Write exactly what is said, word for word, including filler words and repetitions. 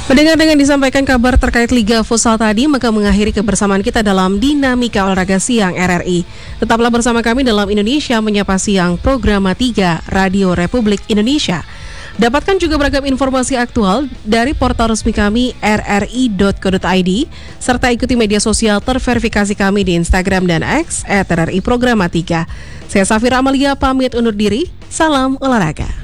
Mendengar dengan disampaikan kabar terkait Liga Futsal tadi, maka mengakhiri kebersamaan kita dalam Dinamika Olahraga Siang R R I. Tetaplah bersama kami dalam Indonesia Menyapa Siang, Program tiga Radio Republik Indonesia. Dapatkan juga beragam informasi aktual dari portal resmi kami r r i dot co dot i d, serta ikuti media sosial terverifikasi kami di Instagram dan X et r r i Program tiga. Saya Safira Amalia pamit undur diri, salam olahraga.